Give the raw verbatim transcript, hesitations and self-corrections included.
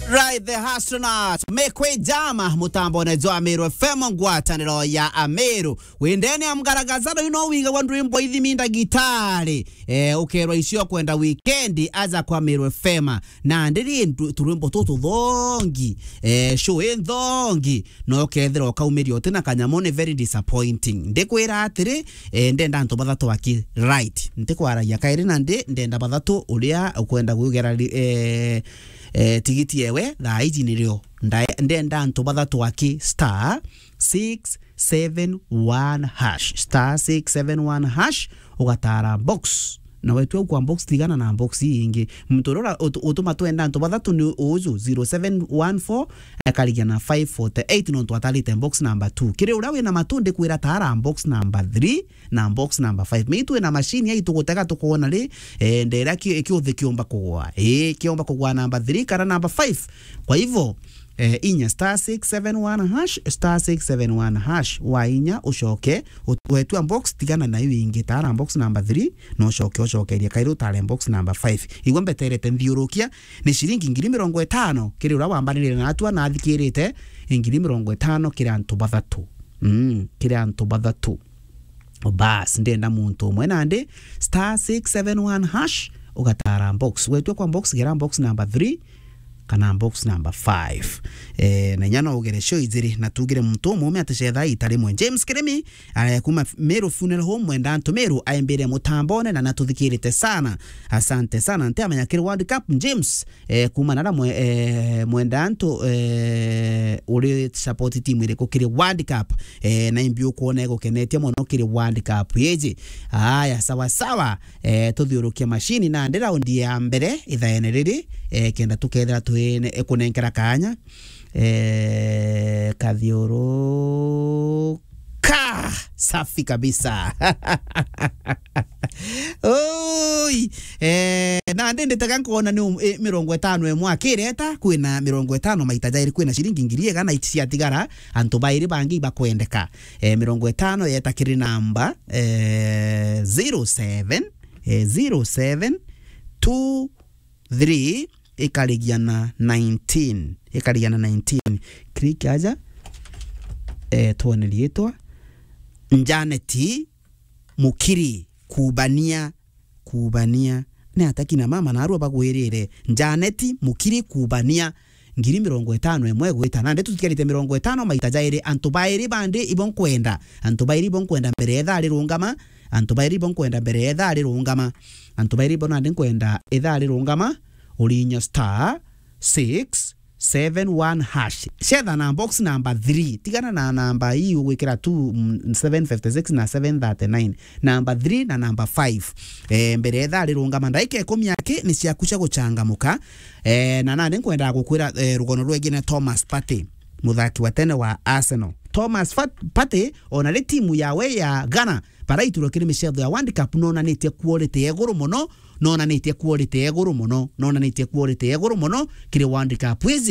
Right, the astronauts mekwe jama mutambo na jo Ameru F M ngwataniro ya Ameru wendene amgaragazano ino winga wa ndwimbo ithiminda gitari eh ukerwa icio kwenda weekend aza kwa Ameru F M na ndiri turwimbo tutu thongi eh show thongi no kethira kaumirio tena kanyamone very disappointing ndikwira atiri eh ndenda nto bathatu waki right ndikwara ya kairi na ndi ndenda bathatu uria ukwenda kugera eh Eh, tigiti yewe thaa iji nirio ndenda nto bathatu waki star six seven one hash star six seven one hash ugatara box na wetu kwa box tigana na box ingi mtorora utuma twenda nto bathatu ni uzu zero seven one four akaligia na five four eight no twatalite box number two kire urawe na matunde kwira tara box number three na box number five mitu na machine yaitu guteka tukuona ri eh ndera kiothe kiomba kugwa eh kiomba kugwa number three kana number five kwa hivyo eh inya star six seven one hash star six seven one hash wa inya ushoke wetu box tigana na hiyo ingi tara box number three no shoke ushoke ile kairo tara box number five igombe terete ndiurukia ni shilingi ngiri mirongo itano kiri ura wambanire na atwa na athikirite ngiri mirongo itano kiri antu bathatu mm kiri antu bathatu bas ndenda muntu umwe nande star six seven one hash ugatara box wetu kwa box gira box number three kana box number five eh na nyana ugere show iziri na tugire muntu mume ateshetha itari mwe James Kiremi kuma Meru Funeral Home mwenda anto Meru aimbere mutambone na natuthikirite sana asante sana nte amanya kiri World Cup James eh kuma nara mwe eh, mwenda anto eh uri support team ile kukiri World Cup eh na imbio kuona ego kenetia mono kiri World Cup yeje haya sawa sawa eh tuthiurukia machine na ndira undi ya mbere ithaene riri eh kenda tukethera tuene ekunenkera kanya eh kadhioro ka safi kabisa oi eh na ndende takankuona ni e, mirongo itano emwe akireta kwina mirongo itano maita jairi kwina shilingi ngiri kana itisi atigara anto bairi bangi bakwendeka eh mirongo itano yeta kiri namba eh zero seven eh zero seven two three ikaligiana nineteen ikaligiana nineteen click aja eh tuone lietwa Njaneti Mukiri kubania kubania ne ataki na mama na arwa bagwerere Njaneti Mukiri kubania ngiri mirongo itano emwe gwita nande tutikirite mirongo itano maita jaire antubairi bande ibon kwenda antubairi ibon kwenda mbere etha rirungama antubairi ibon kwenda mbere etha rirungama antubairi ibon ande kwenda etha rirungama ulinya star six seven one hash share na box number three tigana na namba hii uwekera two seven five six na seven thirty nine number three na number five eh mbere etha rirungama ndaike kumi yake ni cia kucha guchangamuka eh na nande kwenda gukwira eh, rugono rwegine Thomas Partey muthaki wa tene wa Arsenal Thomas Partey ona le timu yawe ya Ghana para iturokire michetho ya World Cup nona nitie quality eguru muno nona nitie quality eguru muno nona nitie quality eguru muno kire World Cup